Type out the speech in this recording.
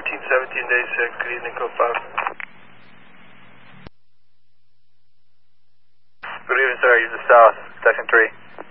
day 6, good evening, code 5. Good evening, sir. Use the south, section 3.